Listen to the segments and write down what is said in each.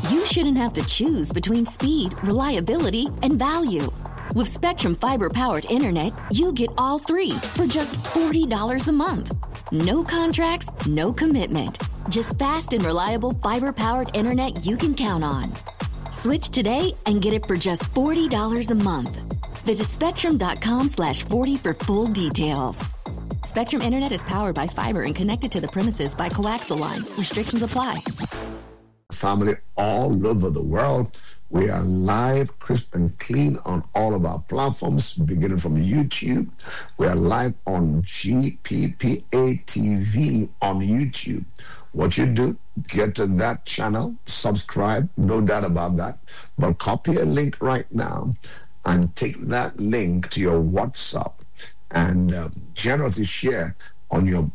you shouldn't have to choose between speed, reliability, and value. With Spectrum Fiber-powered internet, you get all three for just $40 a month. No contracts, no commitment. Just fast and reliable fiber-powered internet you can count on. Switch today and get it for just $40 a month. Visit Spectrum.com/40 for full details. Spectrum Internet is powered by fiber and connected to the premises by coaxial lines. Restrictions apply. Family all over the world. We are live, crisp and clean on all of our platforms, beginning from YouTube. We are live on GPPA TV on YouTube. What you do, get to that channel, subscribe, no doubt about that. But copy a link right now and take that link to your WhatsApp and generously share on your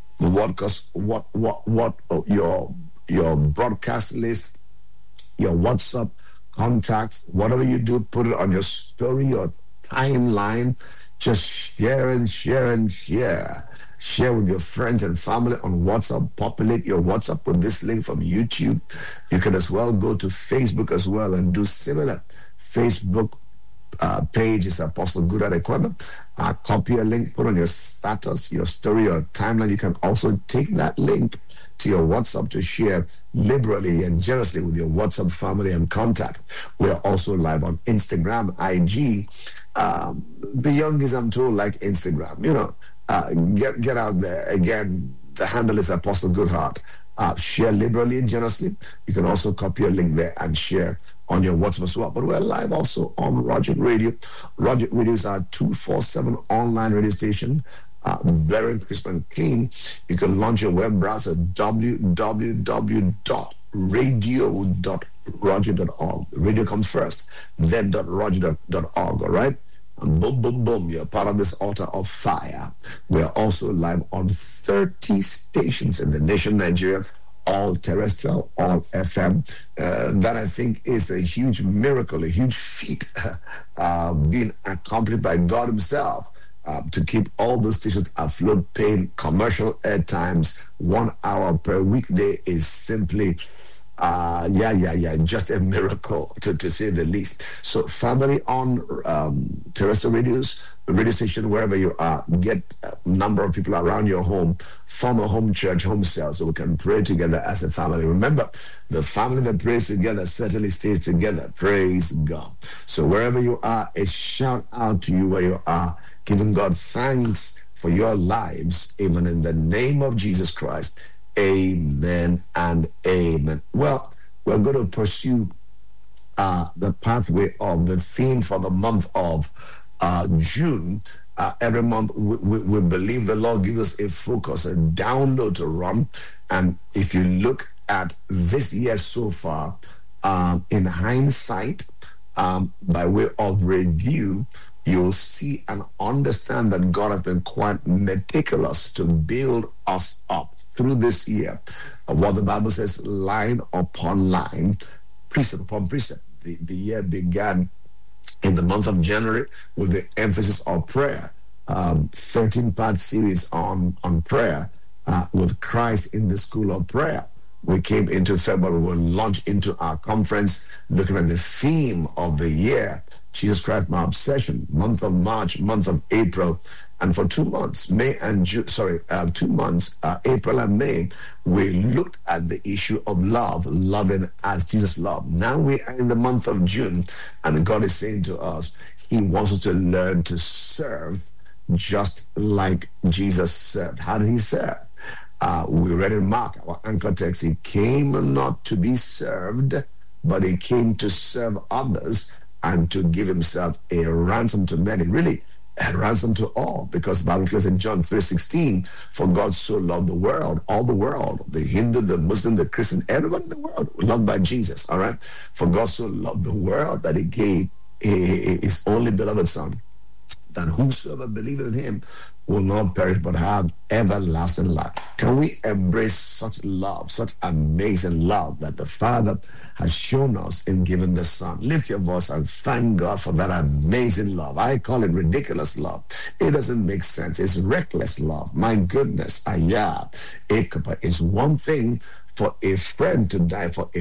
your broadcast list, your WhatsApp contacts, whatever you do, put it on your story or timeline. Just share and share and share. Share with your friends and family on WhatsApp. Populate your WhatsApp with this link from YouTube. You can as well go to Facebook as well and do similar. Facebook page is Apostle Good at Equipment. Copy a link, put on your status, your story, your timeline. You can also take that link to your WhatsApp to share liberally and generously with your WhatsApp family and contact. We are also live on Instagram, IG. The youngies, I'm told, like Instagram. You know, get out there. Again, the handle is Apostle Goodheart. Share liberally and generously. You can also copy a link there and share on your WhatsApp as well. But we're live also on Roger Radio. Roger Radio is our 247 online radio station. Very crisp and clean. You can launch your web browser www.radio.roger.org. Radio comes first, then .roger.org, all right? And boom, boom, boom, you're part of this altar of fire. We are also live on 30 stations in the nation, Nigeria, all terrestrial, all FM. That I think is a huge miracle, a huge feat being accomplished by God himself. To keep all those stations afloat, paying commercial air times 1 hour per weekday is simply, just a miracle to say the least. So family on terrestrial radio station, wherever you are, get a number of people around your home, form a home church, home cell, so we can pray together as a family. Remember, the family that prays together certainly stays together. Praise God. So wherever you are, a shout out to you where you are, giving God thanks for your lives, even in the name of Jesus Christ. Amen and amen. Well, we're going to pursue the pathway of the theme for the month of June. Every month, we believe the Lord gives us a focus, a download to run. And if you look at this year so far, in hindsight, by way of review, you'll see and understand that God has been quite meticulous to build us up through this year. What the Bible says, line upon line, precept upon precept. The year began in the month of January with the emphasis of prayer. 13-part series on prayer with Christ in the School of Prayer. We came into February, we'll launch into our conference looking at the theme of the year, Jesus Christ, my obsession, month of March, month of April, and for 2 months, April and May, we looked at the issue of love, loving as Jesus loved. Now we are in the month of June, and God is saying to us, he wants us to learn to serve just like Jesus served. How did he serve? We read in Mark, our anchor text, he came not to be served, but he came to serve others and to give himself a ransom to many. Really, a ransom to all, because the Bible says in John 3:16, for God so loved the world, all the world, the Hindu, the Muslim, the Christian, everyone in the world, loved by Jesus, all right? For God so loved the world that he gave his only beloved Son, that whosoever believeth in him will not perish but have everlasting life. Can we embrace such love, such amazing love that the Father has shown us in giving the Son? Lift your voice and thank God for that amazing love. I call it ridiculous love. It doesn't make sense. It's reckless love. My goodness, Ikapa is one thing for a friend to die for a